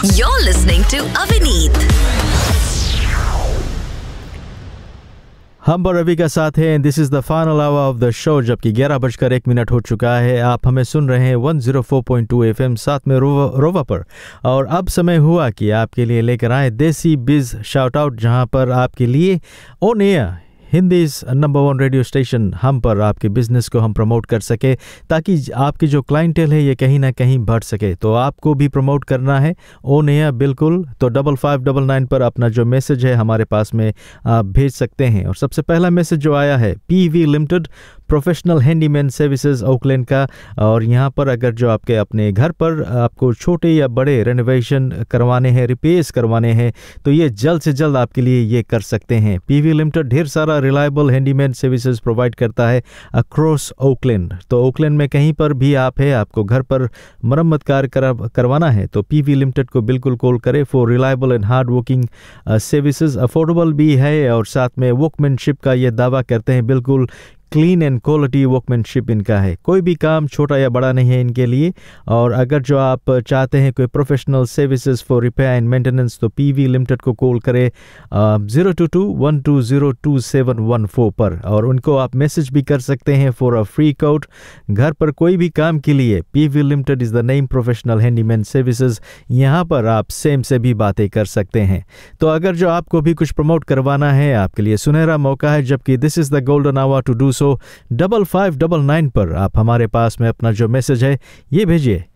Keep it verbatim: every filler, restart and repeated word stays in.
You're listening to Avineet. हम रवि का साथ हैं. This is the final hour of the show. जबकि ग्यारह बजकर एक मिनट हो चुका है. आप हमें सुन रहे हैं एक सौ चार पॉइंट दो एफएम साथ में रोवा, रोवा पर. और अब समय हुआ कि आपके लिए लेकर आए देसी बिज शाउट आउट, जहां पर आपके लिए on air Hindi number one radio station हम पर आपके बिजनेस को हम प्रमोट कर सके, ताकि आपकी जो क्लाइंटेल है ये कहीं ना कहीं बढ़ सके. तो आपको भी प्रमोट करना है ऑन एयर बिल्कुल, तो डबल फाइव डबल नाइन पर अपना जो मैसेज है हमारे पास में आप भेज सकते हैं. और सबसे पहला मैसेज जो आया है PV limited professional handyman services Oakland का. और यहाँ पर अगर जो आपके अपने घर पर आपको छोटे या बड़े रेनोवेशन करवाने हैं, रिपेयर्स करवाने हैं, तो ये जल्द से जल्द आपके लिए ये कर सकते हैं. पीवी लिमिटेड ढेर सारा रिलायबल हैंडीमैन सर्विसेज प्रोवाइड करता है अक्रॉस ओकलैंड. तो ओकलैंड में कहीं पर भी आप है, आपको घर पर मरम्मत कार्य करवाना है, तो पीवी लिमिटेड को बिल्कुल कॉल करें for reliable and hard working services. Affordable भी है और साथ में वर्कमैनशिप का ये दावा करते हैं. बिल्कुल क्लीन एंड क्वालिटी वर्कमैनशिप इनका है. कोई भी काम छोटा या बड़ा नहीं है इनके लिए. और अगर जो आप चाहते हैं कोई professional services for repair and maintenance, तो पीवी लिमिटेड को कॉल करें zero two to one two zero two seven one four पर. और उनको आप मैसेज भी कर सकते हैं फॉर अ फ्री कोट. घर पर कोई भी काम के लिए PV limited is the name professional handyman services. यहाँ पर आप सेम से भी बातें कर सकते हैं. तो अगर जो आपको भी कुछ प्रमोट करवाना है, आपके लिए सुनहरा मौका है. जबकि this is the golden hour to do so. Double five double nine पर आप हमारे पास में अपना जो मैसेज है ये भेजिए.